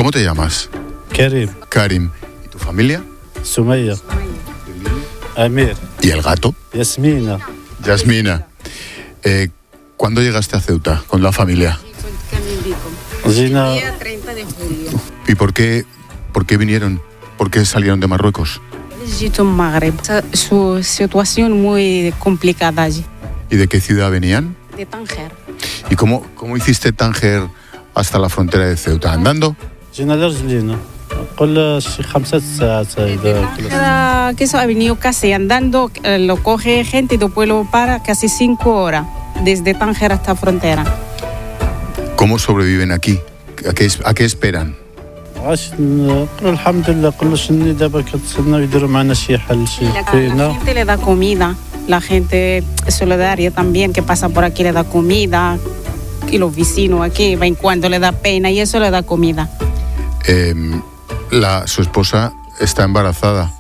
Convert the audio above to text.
¿Cómo te llamas? Karim. Karim. ¿Y tu familia? Sumaya. Amir. ¿Y el gato? Yasmina. Yasmina. ¿Cuándo llegaste a Ceuta con la familia? Zina. El día 30 de julio. ¿Y por qué vinieron? ¿Por qué salieron de Marruecos? Egipto, Magreb. Su situación muy complicada allí. ¿Y de qué ciudad venían? De Tánger. ¿Y cómo hiciste Tánger hasta la frontera de Ceuta? ¿Andando? جينا لرجلينا قل شي 5 ساعات هيدا Cada que eso ha venido casi andando, lo coge gente y después lo para casi 5 horas desde Tánger hasta frontera. ¿Cómo sobreviven aquí? ¿A qué esperan? عاش نقول الحمد لله كلش اني دابا كنتسناو يديروا معنا شي حل شي La فينا gente le da comida, la gente solidaria también que pasa por aquí le da comida y los vecinos aquí va en cuando le da pena y eso le da comida. Su esposa está embarazada.